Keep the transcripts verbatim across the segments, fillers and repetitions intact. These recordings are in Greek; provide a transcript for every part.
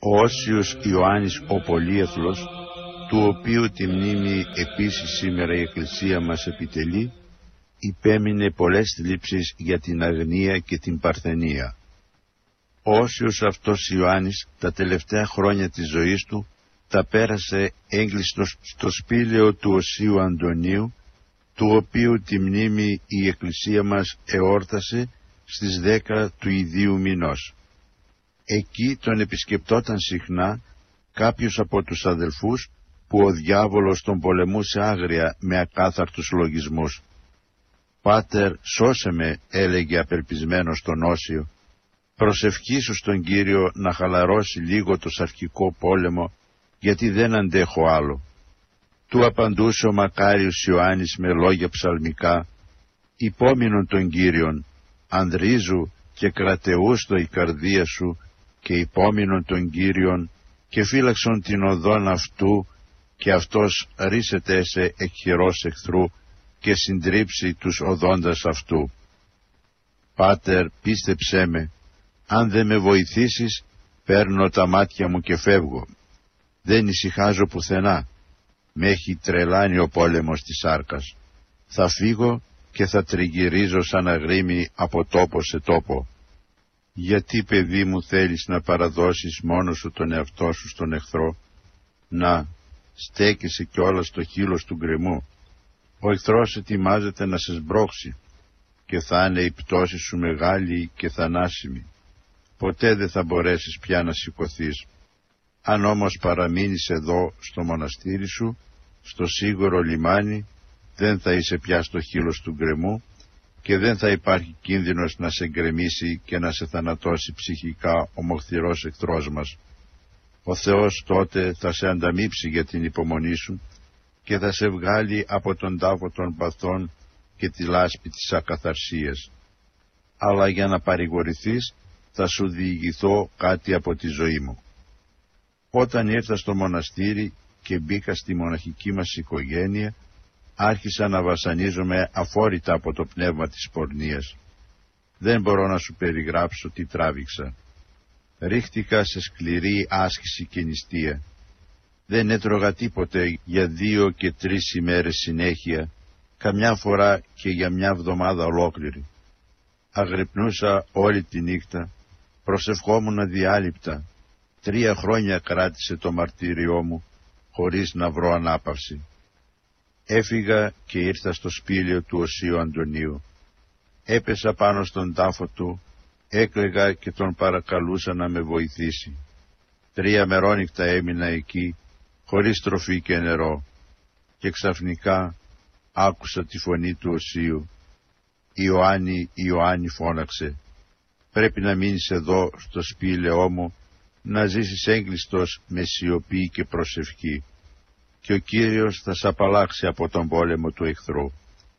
Ο Όσιος Ιωάννης ο Πολύεθλος, του οποίου τη μνήμη επίσης σήμερα η Εκκλησία μας επιτελεί, υπέμεινε πολλές θλίψεις για την αγνία και την παρθενία. Ο Όσιος αυτός Ιωάννης τα τελευταία χρόνια της ζωής του τα πέρασε έγκλειστος στο σπήλαιο του Οσίου Αντωνίου, του οποίου τη μνήμη η Εκκλησία μας εόρτασε στις δέκα του ιδίου μηνός. Εκεί τον επισκεπτόταν συχνά κάποιος από τους αδελφούς που ο διάβολος τον πολεμούσε άγρια με ακάθαρτους λογισμούς. «Πάτερ, σώσε με», έλεγε απελπισμένος τον Όσιο, «προσευχήσου στον Κύριο να χαλαρώσει λίγο το σαρκικό πόλεμο, γιατί δεν αντέχω άλλο». Του απαντούσε ο μακάριος Ιωάννης με λόγια ψαλμικά, «Υπόμεινον τον Κύριον, ανδρίζου και κρατεούστο η καρδία σου, και υπόμεινον τον Κύριον και φύλαξον την οδόν αυτού, και αυτός ρίσεται σε εκχειρός εχθρού και συντρίψει τους οδόντας αυτού». «Πάτερ, πίστεψέ με, αν δεν με βοηθήσεις, παίρνω τα μάτια μου και φεύγω. Δεν ησυχάζω πουθενά. Με έχει τρελάνει ο πόλεμος της σάρκας. Θα φύγω και θα τριγυρίζω σαν αγρίμι από τόπο σε τόπο». «Γιατί, παιδί μου, θέλεις να παραδώσεις μόνος σου τον εαυτό σου στον εχθρό? Να, στέκεσαι κιόλας στο χείλος του γκρεμού. Ο εχθρός ετοιμάζεται να σε σμπρώξει και θα είναι η πτώση σου μεγάλη και θανάσιμη. Ποτέ δεν θα μπορέσεις πια να σηκωθείς. Αν όμως παραμείνεις εδώ στο μοναστήρι σου, στο σίγουρο λιμάνι, δεν θα είσαι πια στο χείλος του γκρεμού και δεν θα υπάρχει κίνδυνος να σε γκρεμίσει και να σε θανατώσει ψυχικά ο μοχθηρός εχθρός μας. Ο Θεός τότε θα σε ανταμείψει για την υπομονή σου και θα σε βγάλει από τον τάφο των παθών και τη λάσπη της ακαθαρσίας. Αλλά για να παρηγορηθείς θα σου διηγηθώ κάτι από τη ζωή μου. Όταν ήρθα στο μοναστήρι και μπήκα στη μοναχική μας οικογένεια, άρχισα να βασανίζομαι αφόρητα από το πνεύμα της πορνείας. Δεν μπορώ να σου περιγράψω τι τράβηξα. Ρίχτηκα σε σκληρή άσκηση και νηστεία. Δεν έτρωγα τίποτε για δύο και τρεις ημέρες συνέχεια, καμιά φορά και για μια βδομάδα ολόκληρη. Αγρυπνούσα όλη τη νύχτα, προσευχόμουν αδιάλειπτα. Τρία χρόνια κράτησε το μαρτύριό μου, χωρίς να βρω ανάπαυση. Έφυγα και ήρθα στο σπήλαιο του Οσίου Αντωνίου. Έπεσα πάνω στον τάφο του, έκλαιγα και τον παρακαλούσα να με βοηθήσει. Τρία μερόνυχτα έμεινα εκεί, χωρίς τροφή και νερό, και ξαφνικά άκουσα τη φωνή του Οσίου. «Ιωάννη, Ιωάννη», φώναξε, «πρέπει να μείνεις εδώ στο σπήλαιό μου, να ζήσεις έγκλειστος με σιωπή και προσευχή, και ο Κύριος θα σ' απαλλάξει από τον πόλεμο του εχθρού».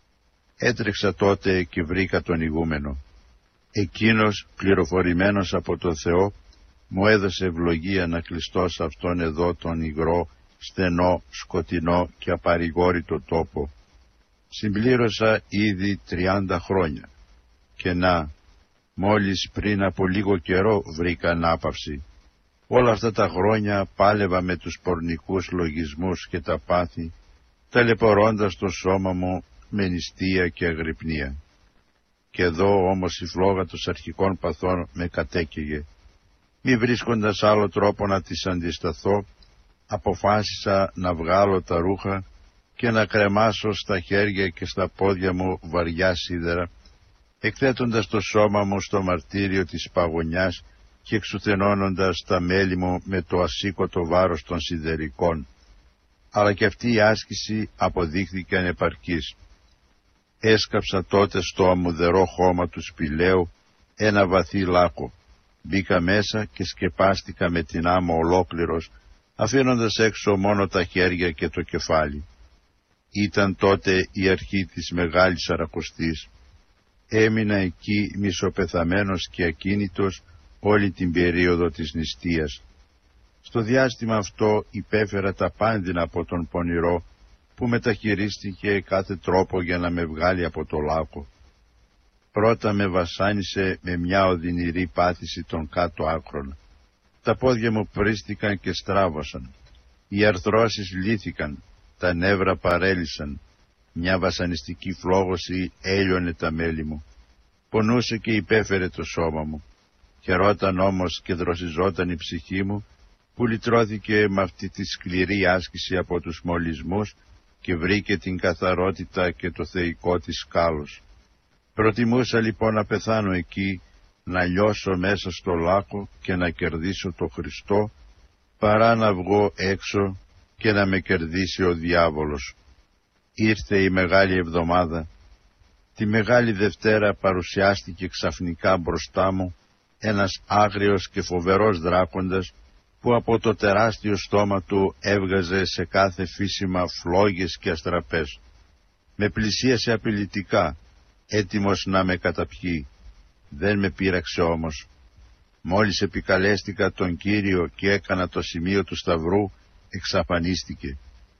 Έτρεξα τότε και βρήκα τον ηγούμενο. Εκείνος, πληροφορημένος από τον Θεό, μου έδωσε ευλογία να κλειστώ σε αυτόν εδώ τον υγρό, στενό, σκοτεινό και απαρηγόρητο τόπο. Συμπλήρωσα ήδη τριάντα χρόνια και να, μόλις πριν από λίγο καιρό βρήκα ανάπαυση. Όλα αυτά τα χρόνια πάλευα με τους πορνικούς λογισμούς και τα πάθη, ταλαιπωρώντας το σώμα μου με νηστεία και αγρυπνία. Και εδώ όμως η φλόγα των αρχικών παθών με κατέκαιγε. Μη βρίσκοντας άλλο τρόπο να της αντισταθώ, αποφάσισα να βγάλω τα ρούχα και να κρεμάσω στα χέρια και στα πόδια μου βαριά σίδερα, εκθέτοντας το σώμα μου στο μαρτύριο της παγωνιάς και εξουθενώνοντας τα μέλη μου με το ασήκωτο βάρος των σιδερικών. Αλλά και αυτή η άσκηση αποδείχθηκε ανεπαρκής. Έσκαψα τότε στο αμμουδερό χώμα του σπηλαίου ένα βαθύ λάκκο. Μπήκα μέσα και σκεπάστηκα με την άμμο ολόκληρος, αφήνοντας έξω μόνο τα χέρια και το κεφάλι. Ήταν τότε η αρχή της Μεγάλης Σαρακοστής. Έμεινα εκεί μισοπεθαμένος και ακίνητος όλη την περίοδο της νηστείας. Στο διάστημα αυτό υπέφερα τα πάνδυνα από τον πονηρό, που μεταχειρίστηκε κάθε τρόπο για να με βγάλει από το λάκκο. Πρώτα με βασάνισε με μια οδυνηρή πάθηση των κάτω άκρων. Τα πόδια μου πρίστηκαν και στράβωσαν. Οι αρθρώσεις λύθηκαν, τα νεύρα παρέλυσαν. Μια βασανιστική φλόγωση έλειωνε τα μέλη μου. Πονούσε και υπέφερε το σώμα μου. Χαιρόταν όμως και δροσιζόταν η ψυχή μου, που λυτρώθηκε με αυτή τη σκληρή άσκηση από τους μολυσμούς και βρήκε την καθαρότητα και το θεϊκό της κάλος. Προτιμούσα λοιπόν να πεθάνω εκεί, να λιώσω μέσα στο λάκκο και να κερδίσω το Χριστό, παρά να βγω έξω και να με κερδίσει ο διάβολος. Ήρθε η Μεγάλη Εβδομάδα. Τη Μεγάλη Δευτέρα παρουσιάστηκε ξαφνικά μπροστά μου ένας άγριος και φοβερός δράκοντας, που από το τεράστιο στόμα του έβγαζε σε κάθε φύσιμα φλόγες και αστραπές. Με πλησίασε απειλητικά, έτοιμος να με καταπιεί. Δεν με πείραξε όμως. Μόλις επικαλέστηκα τον Κύριο και έκανα το σημείο του σταυρού, εξαφανίστηκε.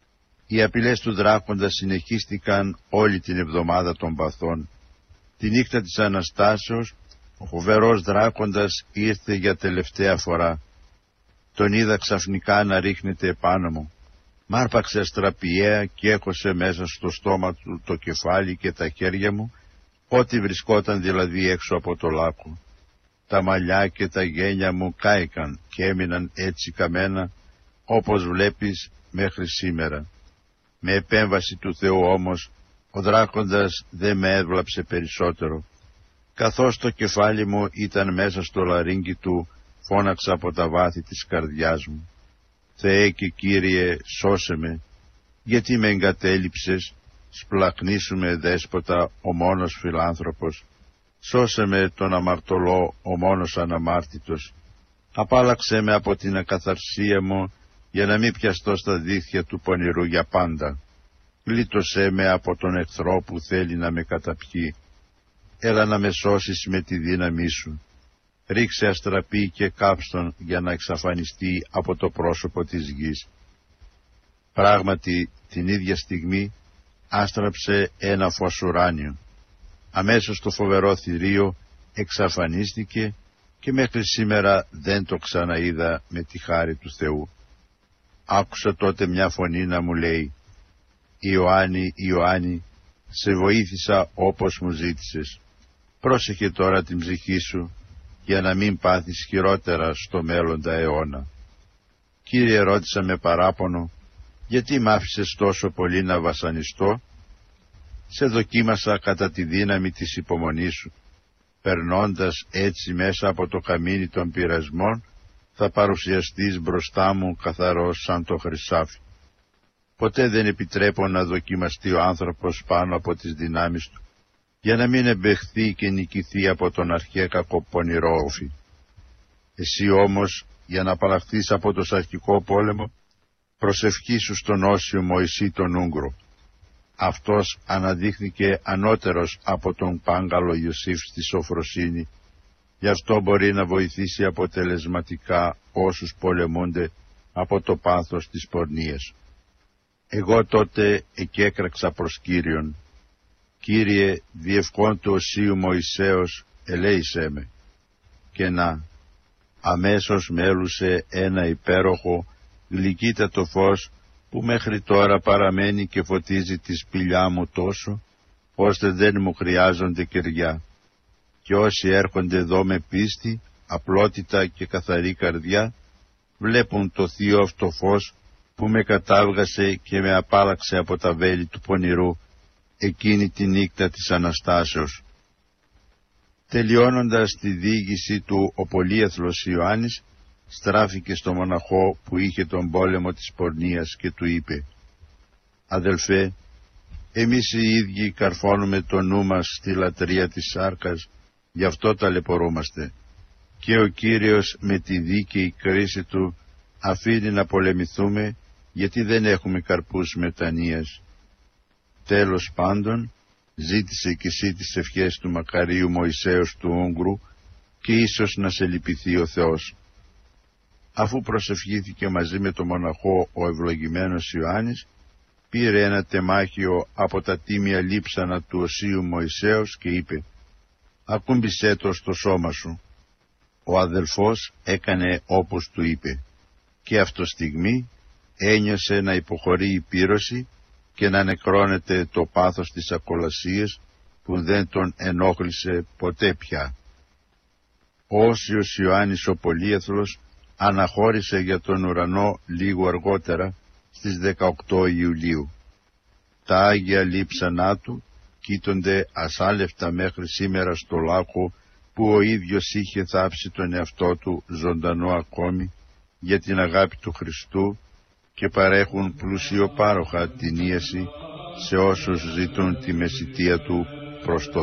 Οι απειλές του δράκοντα συνεχίστηκαν όλη την εβδομάδα των παθών. Τη νύχτα της Αναστάσεως, ο φοβερός δράκοντας ήρθε για τελευταία φορά. Τον είδα ξαφνικά να ρίχνεται επάνω μου. Μ' άρπαξε αστραπιαία και έχωσε μέσα στο στόμα του το κεφάλι και τα χέρια μου, ό,τι βρισκόταν δηλαδή έξω από το λάκκο. Τα μαλλιά και τα γένια μου κάηκαν και έμειναν έτσι καμένα, όπως βλέπεις μέχρι σήμερα. Με επέμβαση του Θεού όμως, ο δράκοντας δεν με έβλαψε περισσότερο. Καθώς το κεφάλι μου ήταν μέσα στο λαρύγγι του, φώναξα από τα βάθη της καρδιάς μου. Θεέ και Κύριε, σώσε με, γιατί με εγκατέλειψες, σπλαχνίσου με δέσποτα ο μόνος φιλάνθρωπος. Σώσε με τον αμαρτωλό, ο μόνος αναμάρτητος. Απάλαξέ με από την ακαθαρσία μου, για να μην πιαστώ στα δίχτυα του πονηρού για πάντα. Γλίτωσέ με από τον εχθρό που θέλει να με καταπιεί. Έλα να με σώσεις με τη δύναμή σου. Ρίξε αστραπή και κάψτον για να εξαφανιστεί από το πρόσωπο της γης. Πράγματι την ίδια στιγμή άστραψε ένα φως ουράνιο. Αμέσως το φοβερό θηρίο εξαφανίστηκε και μέχρι σήμερα δεν το ξαναείδα με τη χάρη του Θεού. Άκουσα τότε μια φωνή να μου λέει: «Ιωάννη, Ιωάννη, σε βοήθησα όπως μου ζήτησες. Πρόσεχε τώρα την ψυχή σου, για να μην πάθεις χειρότερα στο μέλλοντα αιώνα». «Κύριε», ρώτησα με παράπονο, «γιατί μ' άφησες τόσο πολύ να βασανιστώ?» «Σε δοκίμασα κατά τη δύναμη της υπομονής σου. Περνώντας έτσι μέσα από το καμίνι των πειρασμών, θα παρουσιαστείς μπροστά μου καθαρός σαν το χρυσάφι. Ποτέ δεν επιτρέπω να δοκιμαστεί ο άνθρωπος πάνω από τις δυνάμεις του, για να μην εμπεχθεί και νικηθεί από τον αρχαίκακο πονηρό όφη. Εσύ όμως, για να απαλλαχθείς από το σαρκικό πόλεμο, προσευχήσου στον Όσιο Μωυσή τον Ούγγρο. Αυτός αναδείχθηκε ανώτερος από τον πάγκαλο Ιωσήφ στη σοφροσύνη, γι' αυτό μπορεί να βοηθήσει αποτελεσματικά όσους πολεμούνται από το πάθος της πορνείας. Εγώ τότε εκέκραξα προς Κύριον: «Κύριε, διευκόν του Οσίου Μωυσέως, ελέησέ με». Και να, αμέσως με έλουσε ένα υπέροχο, γλυκύτατο φως, που μέχρι τώρα παραμένει και φωτίζει τη σπηλιά μου τόσο, ώστε δεν μου χρειάζονται κεριά. Και όσοι έρχονται εδώ με πίστη, απλότητα και καθαρή καρδιά, βλέπουν το θείο αυτό φως που με κατάβγασε και με απάλαξε από τα βέλη του πονηρού εκείνη τη νύχτα της Αναστάσεως. Τελειώνοντας τη διήγηση του, ο πολύεθλος Ιωάννης στράφηκε στο μοναχό που είχε τον πόλεμο της πορνείας και του είπε: «Αδελφέ, εμείς οι ίδιοι καρφώνουμε το νου μας στη λατρεία της σάρκας, γι' αυτό ταλαιπωρούμαστε, και ο Κύριος με τη δίκαιη κρίση του αφήνει να πολεμηθούμε, γιατί δεν έχουμε καρπούς μετανοίας. Τέλος πάντων, ζήτησε κι εσύ τις ευχές του μακαρίου Μωυσέως του Ούγγρου, και ίσως να σε λυπηθεί ο Θεός». Αφού προσευχήθηκε μαζί με το μοναχό ο ευλογημένος Ιωάννης, πήρε ένα τεμάχιο από τα τίμια λείψανα του Οσίου Μωυσέως και είπε: «Ακούμπησέ το στο σώμα σου». Ο αδελφός έκανε όπως του είπε, και αυτό στιγμή ένιωσε να υποχωρεί η πύρωση και να νεκρώνεται το πάθος της ακολασίας που δεν τον ενόχλησε ποτέ πια. Ο Όσιος Ιωάννης ο Πολύεθλος αναχώρησε για τον ουρανό λίγο αργότερα στις δεκαοκτώ Ιουλίου. Τα Άγια λείψανά του κοίτονται ασάλευτα μέχρι σήμερα στο λάκκο που ο ίδιος είχε θάψει τον εαυτό του ζωντανό ακόμη για την αγάπη του Χριστού και παρέχουν πλουσιοπάροχα την ίαση σε όσους ζητούν τη μεσιτεία του προς το